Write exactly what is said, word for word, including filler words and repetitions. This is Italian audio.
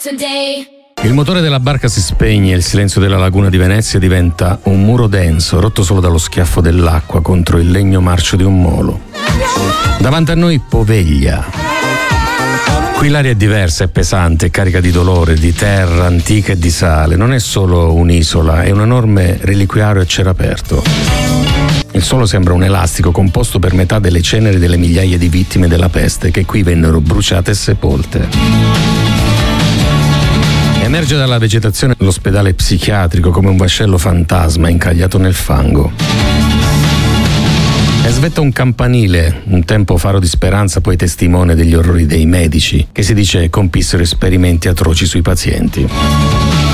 Il motore della barca si spegne e il silenzio della laguna di Venezia diventa un muro denso, rotto solo dallo schiaffo dell'acqua contro il legno marcio di un molo. Davanti a noi Poveglia. Qui l'aria è diversa, è pesante, è carica di dolore, di terra antica e di sale. Non è solo un'isola, è un enorme reliquiario a cielo aperto. Il suolo sembra un elastico composto per metà delle ceneri delle migliaia di vittime della peste che qui vennero bruciate e sepolte. Emerge dalla vegetazione l'ospedale psichiatrico come un vascello fantasma incagliato nel fango. E svetta un campanile, un tempo faro di speranza, poi testimone degli orrori dei medici, che si dice compissero esperimenti atroci sui pazienti.